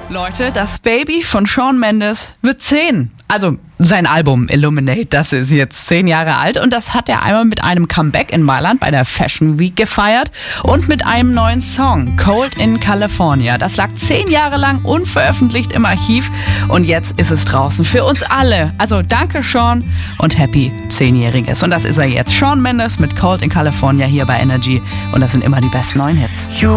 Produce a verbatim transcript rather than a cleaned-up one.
Leute, das Baby von Shawn Mendes wird zehn. Also sein Album Illuminate, das ist jetzt zehn Jahre alt und das hat er einmal mit einem Comeback in Mailand bei der Fashion Week gefeiert und mit einem neuen Song, Cold in California. Das lag zehn Jahre lang unveröffentlicht im Archiv und jetzt ist es draußen für uns alle. Also danke Shawn und happy zehnjähriges. Und das ist er jetzt. Shawn Mendes mit Cold in California hier bei Energy und das sind immer die besten neuen Hits.